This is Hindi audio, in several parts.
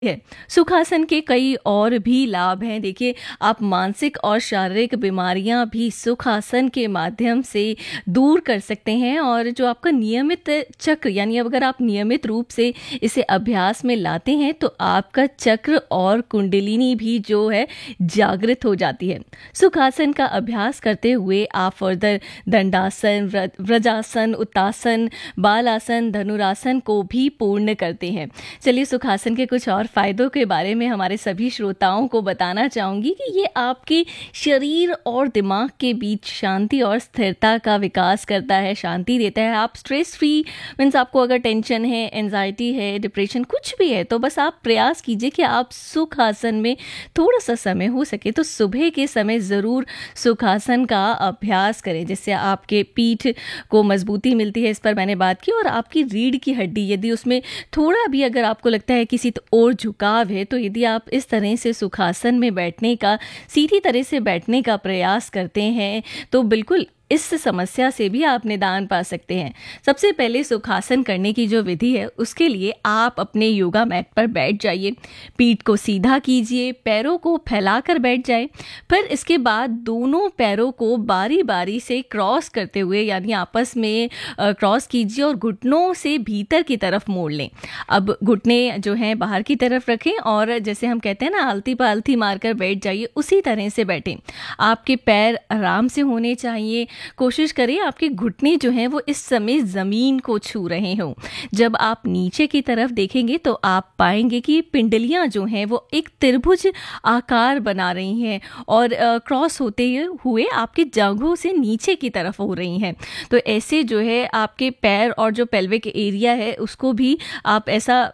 है। सुखासन के कई और भी लाभ हैं। देखिए, आप मानसिक और शारीरिक बीमारियां भी सुखासन के माध्यम से दूर कर सकते हैं। और जो आपका नियमित चक्र, यानी अब अगर आप नियमित रूप से इसे अभ्यास में लाते हैं तो आपका चक्र और कुंडलिनी भी जो है जागृत हो जाती है। सुखासन का अभ्यास करते हुए आप फर्दर दंडासन, व्रजासन, उत्तासन, बालासन, धनुरासन को भी पूर्ण करते हैं। चलिए, सुखासन के कुछ और फायदों के बारे में हमारे सभी श्रोताओं को बताना चाहूँगी कि ये आपके शरीर और दिमाग के बीच शांति और स्थिरता का विकास करता है, शांति देता है। आप स्ट्रेस फ्री, मीन्स आपको अगर टेंशन है, एंजाइटी है, डिप्रेशन कुछ भी है, तो बस आप प्रयास कीजिए कि आप सुखासन में थोड़ा सा समय हो सके तो सुबह के समय ज़रूर सुखासन का अभ्यास करें, जिससे आपके पीठ को मजबूती मिलती है। इस पर मैंने बात की। और आपकी रीढ़ की हड्डी, यदि उसमें थोड़ा भी अगर आपको लगता है किसी और झुकाव है, तो यदि आप इस तरह से सुखासन में बैठने का, सीधी तरह से बैठने का प्रयास करते हैं तो बिल्कुल इस समस्या से भी आप निदान पा सकते हैं। सबसे पहले सुखासन करने की जो विधि है, उसके लिए आप अपने योगा मैट पर बैठ जाइए, पीठ को सीधा कीजिए, पैरों को फैलाकर बैठ जाए। फिर इसके बाद दोनों पैरों को बारी बारी से क्रॉस करते हुए, यानी आपस में क्रॉस कीजिए और घुटनों से भीतर की तरफ मोड़ लें। अब घुटने जो हैं बाहर की तरफ रखें और जैसे हम कहते हैं ना, आलती पालती मारकर बैठ जाइए, उसी तरह से बैठें। आपके पैर आराम से होने चाहिए। कोशिश करें आपके घुटने जो हैं वो इस समय ज़मीन को छू रहे हों। जब आप नीचे की तरफ देखेंगे तो आप पाएंगे कि पिंडलियां जो हैं वो एक त्रिभुज आकार बना रही हैं और क्रॉस होते हुए आपके जांघों से नीचे की तरफ हो रही हैं। तो ऐसे जो है आपके पैर और जो पेल्विक एरिया है उसको भी आप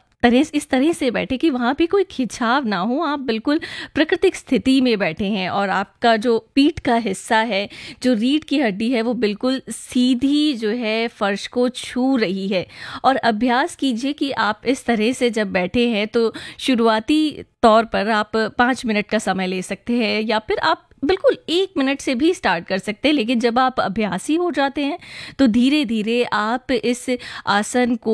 इस तरह से बैठे कि वहाँ पे कोई खिंचाव ना हो, आप बिल्कुल प्राकृतिक स्थिति में बैठे हैं और आपका जो पीठ का हिस्सा है, जो रीढ़ की हड्डी है, वो बिल्कुल सीधी जो है फर्श को छू रही है। और अभ्यास कीजिए कि आप इस तरह से जब बैठे हैं तो शुरुआती तौर पर आप 5 मिनट का समय ले सकते हैं या फिर आप बिल्कुल 1 मिनट से भी स्टार्ट कर सकते हैं। लेकिन जब आप अभ्यासी हो जाते हैं तो धीरे धीरे आप इस आसन को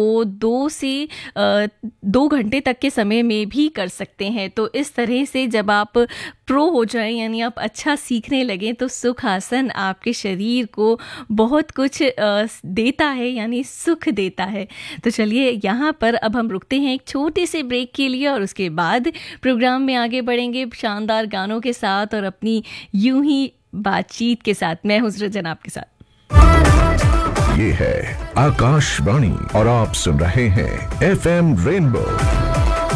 2 घंटे तक के समय में भी कर सकते हैं। तो इस तरह से जब आप प्रो हो जाएं, यानी आप अच्छा सीखने लगें, तो सुख आसन आपके शरीर को बहुत कुछ देता है, यानी सुख देता है। तो चलिए, यहाँ पर अब हम रुकते हैं एक छोटे से ब्रेक के लिए और उसके बाद प्रोग्राम में आगे बढ़ेंगे शानदार गानों के साथ और अपनी यूं ही बातचीत के साथ। मैं हूं सृजन आपके साथ। ये है आकाशवाणी और आप सुन रहे हैं FM रेनबो